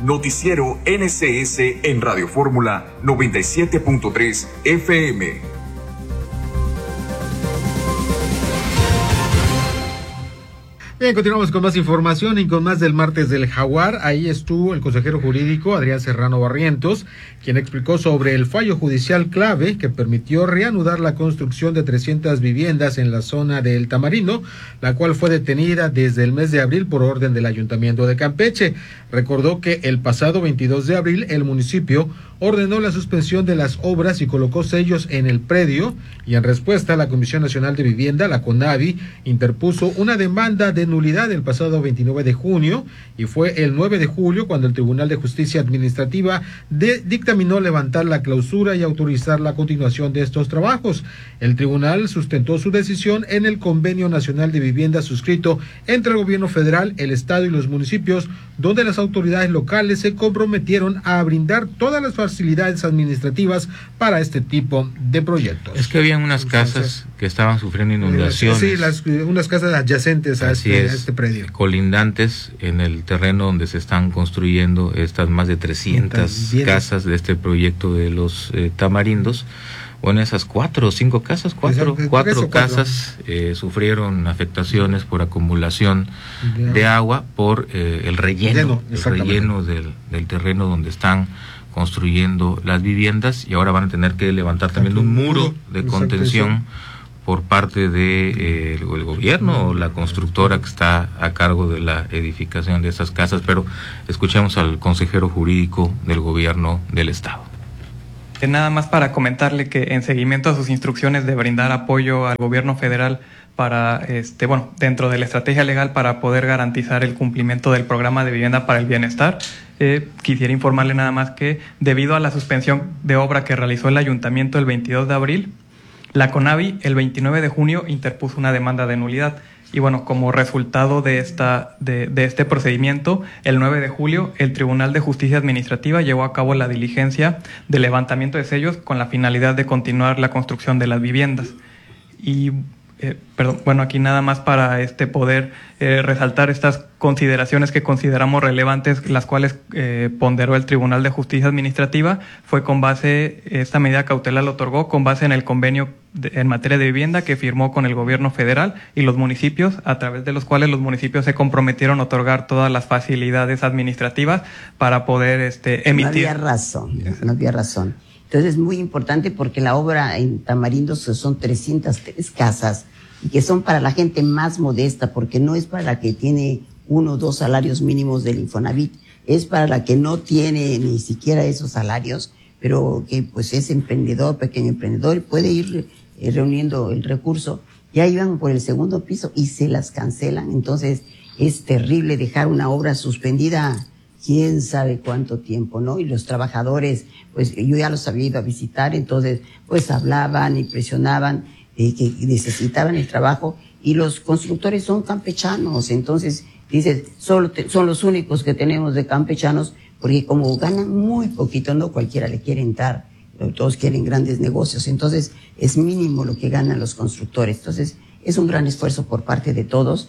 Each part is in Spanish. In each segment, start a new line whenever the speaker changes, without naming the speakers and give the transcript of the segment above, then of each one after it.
Noticiero NCS en Radio Fórmula 97.3 FM.
Bien, continuamos con más información y con más del martes del Jaguar. Ahí estuvo el consejero jurídico Adrián Serrano Barrientos, quien explicó sobre el fallo judicial clave que permitió reanudar la construcción de 300 viviendas en la zona del Tamarindo, la cual fue detenida desde el mes de abril por orden del Ayuntamiento de Campeche. Recordó que el pasado 22 de abril el municipio ordenó la suspensión de las obras y colocó sellos en el predio, y en respuesta la Comisión Nacional de Vivienda, la CONAVI, interpuso una demanda de nulidad el pasado 29 de junio, y fue el 9 de julio cuando el Tribunal de Justicia Administrativa dictaminó levantar la clausura y autorizar la continuación de estos trabajos. El tribunal sustentó su decisión en el Convenio Nacional de Vivienda suscrito entre el gobierno federal, el estado y los municipios, donde las autoridades locales se comprometieron a brindar todas las facilidades administrativas para este tipo de proyectos.
Es que habían unas casas que estaban sufriendo inundaciones.
Sí, unas casas adyacentes a este predio.
Colindantes en el terreno donde se están construyendo estas más de 300 casas de este proyecto de los Tamarindos. Bueno, esas cuatro casas sufrieron afectaciones por acumulación de agua por el relleno del terreno donde están construyendo las viviendas, y ahora van a tener que levantar también un muro de contención por parte de el gobierno o la constructora que está a cargo de la edificación de esas casas. Pero escuchemos al consejero jurídico del gobierno del estado.
Nada más para comentarle que en seguimiento a sus instrucciones de brindar apoyo al gobierno federal para, dentro de la estrategia legal para poder garantizar el cumplimiento del programa de vivienda para el bienestar, quisiera informarle nada más que debido a la suspensión de obra que realizó el ayuntamiento el 22 de abril, la CONAVI el 29 de junio interpuso una demanda de nulidad. Y bueno, como resultado de este procedimiento, el 9 de julio, el Tribunal de Justicia Administrativa llevó a cabo la diligencia de levantamiento de sellos con la finalidad de continuar la construcción de las viviendas. Y, aquí nada más para poder resaltar estas consideraciones que consideramos relevantes, las cuales ponderó el Tribunal de Justicia Administrativa, fue con base, esta medida cautelar la otorgó con base en el convenio en materia de vivienda que firmó con el gobierno federal y los municipios, a través de los cuales los municipios se comprometieron a otorgar todas las facilidades administrativas para poder emitir.
No había razón. Entonces es muy importante porque la obra en Tamarindo son 303 casas y que son para la gente más modesta, porque no es para la que tiene 1 o 2 salarios mínimos del Infonavit, es para la que no tiene ni siquiera esos salarios, pero que pues es emprendedor, pequeño emprendedor, y puede ir reuniendo el recurso. Ya iban por el segundo piso y se las cancelan. Entonces es terrible dejar una obra suspendida quién sabe cuánto tiempo, ¿no? Y los trabajadores, pues yo ya los había ido a visitar, entonces pues hablaban y presionaban que necesitaban el trabajo, y los constructores son campechanos. Entonces dices, son los únicos que tenemos de campechanos, porque como ganan muy poquito, no cualquiera le quiere entrar, todos quieren grandes negocios, entonces es mínimo lo que ganan los constructores. Entonces es un gran esfuerzo por parte de todos.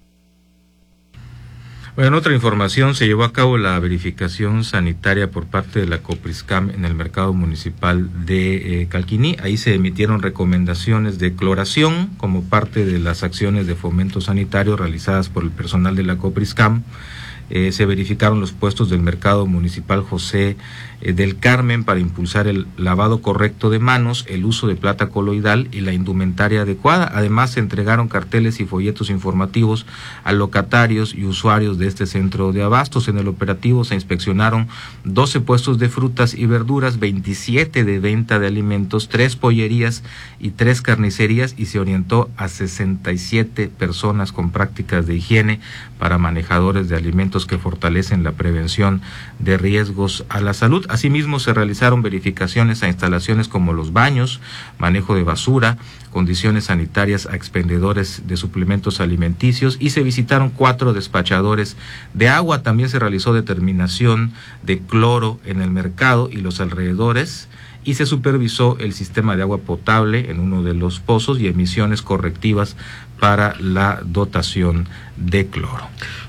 Bueno, en otra información, se llevó a cabo la verificación sanitaria por parte de la Copriscam en el mercado municipal de Calquiní. Ahí se emitieron recomendaciones de cloración como parte de las acciones de fomento sanitario realizadas por el personal de la Copriscam. Se verificaron los puestos del mercado municipal José del Carmen para impulsar el lavado correcto de manos, el uso de plata coloidal y la indumentaria adecuada. Además, se entregaron carteles y folletos informativos a locatarios y usuarios de este centro de abastos. En el operativo se inspeccionaron 12 puestos de frutas y verduras, 27 de venta de alimentos, 3 pollerías y 3 carnicerías, y se orientó a 67 personas con prácticas de higiene para manejadores de alimentos que fortalecen la prevención de riesgos a la salud. Asimismo, se realizaron verificaciones a instalaciones como los baños, manejo de basura, condiciones sanitarias a expendedores de suplementos alimenticios, y se visitaron 4 despachadores de agua. También se realizó determinación de cloro en el mercado y los alrededores, y se supervisó el sistema de agua potable en uno de los pozos y emisiones correctivas para la dotación de cloro.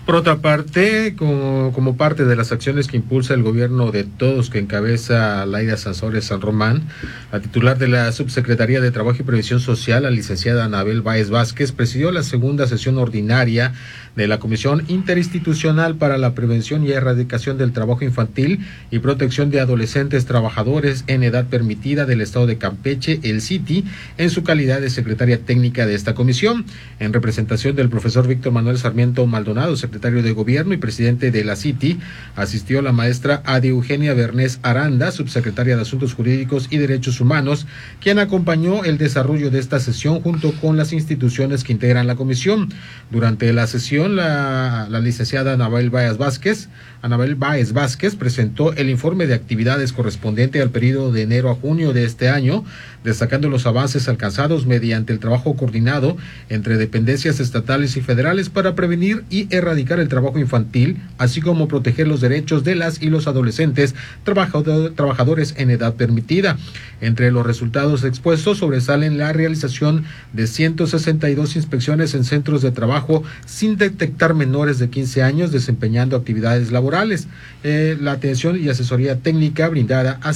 Por otra parte, como parte de las acciones que impulsa el gobierno de todos que encabeza Laida Sansores San Román, la titular de la Subsecretaría de Trabajo y Previsión Social, la licenciada Anabel Báez Vázquez, presidió la segunda sesión ordinaria de la Comisión Interinstitucional para la Prevención y Erradicación del Trabajo Infantil y Protección de Adolescentes Trabajadores en Edad Permitida del Estado de Campeche, el CITI, en su calidad de secretaria técnica de esta comisión, en representación del profesor Víctor Manuel Sarmiento Maldonado, secretario de Gobierno y presidente de la CITI, asistió la maestra Adi Eugenia Bernés Aranda, subsecretaria de Asuntos Jurídicos y Derechos Humanos, quien acompañó el desarrollo de esta sesión junto con las instituciones que integran la comisión. Durante la sesión, la licenciada Anabel Báez Vázquez presentó el informe de actividades correspondiente al periodo de enero a junio de este año, destacando los avances alcanzados mediante el trabajo coordinado entre dependencias estatales y federales para prevenir y erradicar el trabajo infantil, así como proteger los derechos de las y los adolescentes trabajadores en edad permitida. Entre los resultados expuestos sobresalen la realización de 162 inspecciones en centros de trabajo sin detectar menores de 15 años desempeñando actividades laborales, la atención y asesoría técnica brindada a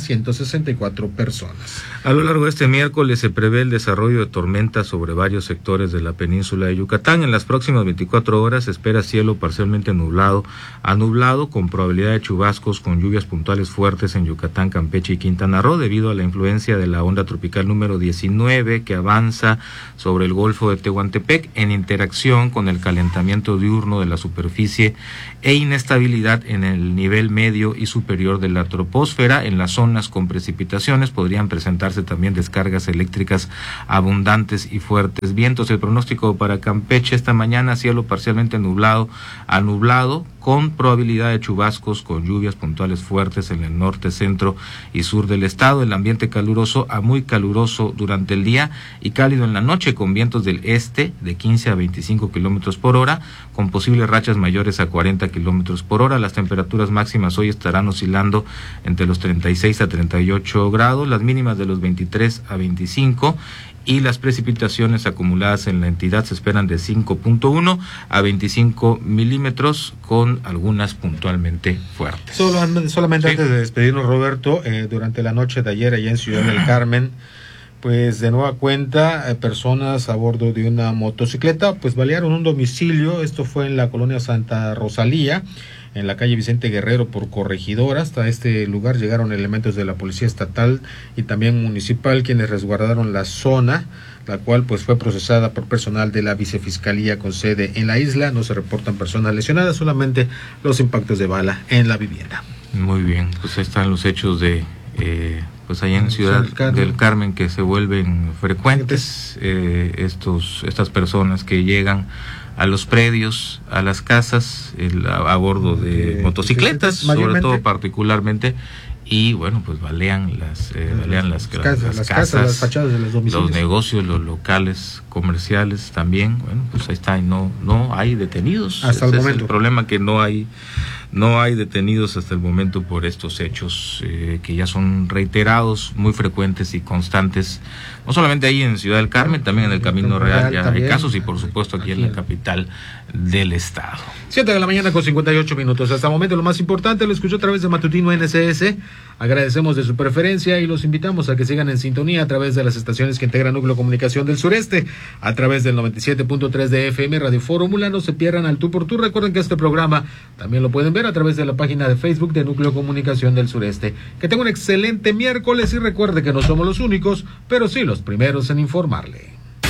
164 personas.
A lo largo de este miércoles se prevé el desarrollo de tormentas sobre varios sectores de la península de Yucatán. En las próximas 24 horas se espera cielo parcialmente nublado a nublado, con probabilidad de chubascos con lluvias puntuales fuertes en Yucatán, Campeche y Quintana Roo, debido a la influencia de la onda tropical número 19 que avanza sobre el Golfo de Tehuantepec en interacción con el calentamiento diurno de la superficie e inestabilidad en el nivel medio y superior de la troposfera. En las zonas con precipitaciones podrían presentarse también descargas eléctricas abundantes y fuertes vientos. El pronóstico para Campeche esta mañana: cielo parcialmente nublado a nublado, con probabilidad de chubascos con lluvias puntuales fuertes en el norte, centro y sur del estado. El ambiente caluroso a muy caluroso durante el día y cálido en la noche, con vientos del este de 15 a 25 kilómetros por hora, con posibles rachas mayores a 40 kilómetros por hora. Las temperaturas máximas hoy estarán oscilando entre los 36 a 38 grados, las mínimas de los 23 a 25, y las precipitaciones acumuladas en la entidad se esperan de 5.1 a 25 milímetros, con algunas puntualmente fuertes.
Solamente antes de despedirnos, Roberto, durante la noche de ayer allá en Ciudad del Carmen, pues de nueva cuenta, personas a bordo de una motocicleta pues balearon un domicilio. Esto fue en la colonia Santa Rosalía, en la calle Vicente Guerrero por Corregidora. Hasta este lugar llegaron elementos de la Policía Estatal y también municipal, quienes resguardaron la zona, la cual pues fue procesada por personal de la Vicefiscalía con sede en la isla. No se reportan personas lesionadas, solamente los impactos de bala en la vivienda.
Muy bien, pues ahí están los hechos de pues allá en Ciudad del Carmen, que se vuelven frecuentes, estas personas que llegan a los predios, a las casas, a bordo de motocicletas, sobre todo particularmente, y bueno, pues balean las casas,
las fachadas de los domicilios,
los negocios, los locales comerciales también. Bueno, pues ahí está, y no hay detenidos
hasta el momento.
Es el problema, que no hay detenidos hasta el momento por estos hechos que ya son reiterados, muy frecuentes y constantes, no solamente ahí en Ciudad del Carmen, también en el Camino Real ya hay casos, y por supuesto aquí en la capital del estado.
7:58 a.m. Hasta el momento lo más importante lo escuchó a través de Matutino NSS. Agradecemos de su preferencia y los invitamos a que sigan en sintonía a través de las estaciones que integran Núcleo Comunicación del Sureste, a través del 97.3 de FM Radio Fórmula. No se pierdan al Tú por Tú. Recuerden que este programa también lo pueden ver a través de la página de Facebook de Núcleo Comunicación del Sureste. Que tengan un excelente miércoles y recuerde que no somos los únicos, pero sí los primeros en informarle.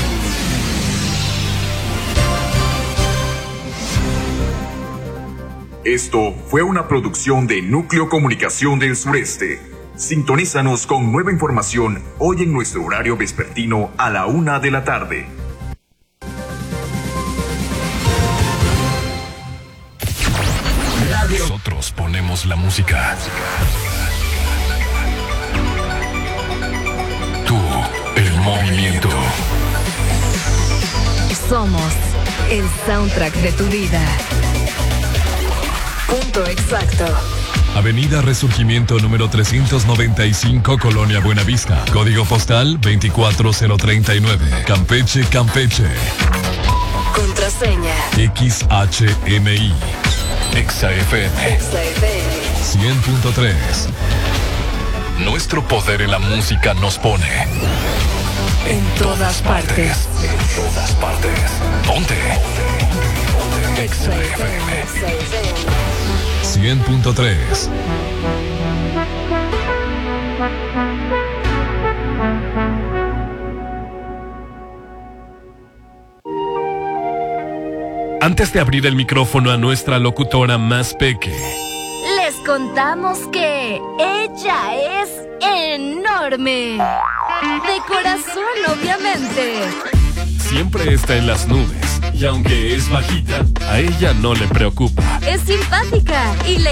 Esto fue una producción de Núcleo Comunicación del Sureste. Sintonízanos con nueva información hoy en nuestro horario vespertino a la 1 de la tarde.
Nosotros ponemos la música. Tú, el movimiento.
Somos el soundtrack de tu vida. Punto exacto.
Avenida Resurgimiento número 395, Colonia Buenavista. Código postal 24039. Campeche, Campeche.
Contraseña
XHMI Exa FM 100.3. Nuestro poder en la música nos pone
En todas partes.
En todas partes. Ponte. Exa FM 100.3. Antes de abrir el micrófono a nuestra locutora más peque,
Les contamos que ella es enorme. De corazón, obviamente.
siempre está en las nubes. Y aunque es bajita, a ella no le preocupa.
Es simpática y le